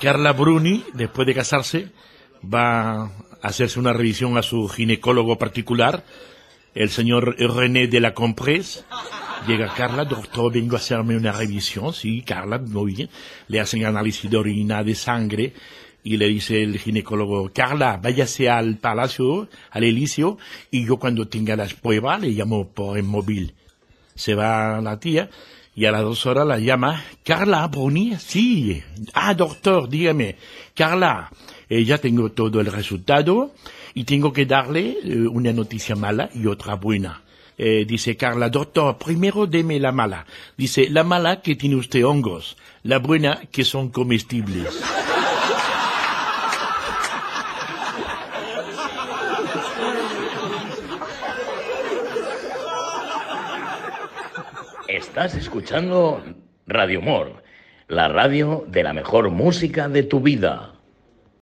Carla Bruni, después de casarse, va a hacerse una revisión a su ginecólogo particular, el señor René de la Compresse. Llega Carla, doctor, vengo a hacerme una revisión. Sí, Carla, muy bien. Le hacen análisis de orina, de sangre, y le dice el ginecólogo, Carla, váyase al palacio, al Elíseo, y yo cuando tenga las pruebas le llamo por el móvil. Se va la tía, y a las 2 horas la llama, Carla Bruni, sí. Ah, doctor, dígame, Carla, ya tengo todo el resultado, y tengo que darle una noticia mala y otra buena. Dice Carla, doctor, primero deme la mala. Dice, la mala que tiene usted hongos, la buena que son comestibles. Estás escuchando Radio Humor, la radio de la mejor música de tu vida.